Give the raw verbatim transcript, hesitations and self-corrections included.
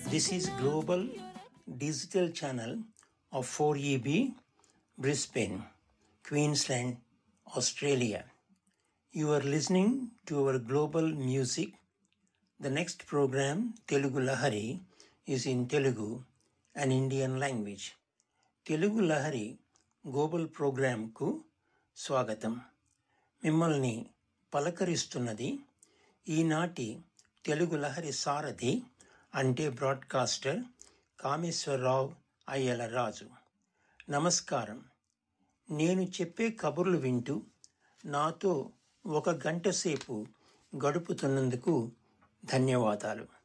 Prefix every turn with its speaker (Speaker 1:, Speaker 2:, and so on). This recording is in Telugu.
Speaker 1: This is Global Digital Channel of four E B, Brisbane, Queensland, Australia. You are listening to our global music. The next program, Telugu Lahari, is in Telugu, an Indian language. Telugu Lahari global program ku స్వాగతం. మిమ్మల్ని పలకరిస్తున్నది ఈనాటి తెలుగు లహరి సారథి అంటే బ్రాడ్కాస్టర్ కామేశ్వరరావు అయ్యల రాజు. నమస్కారం. నేను చెప్పే కబుర్లు వింటూ నాతో ఒక గంట సేపు గడుపుతున్నందుకు ధన్యవాదాలు.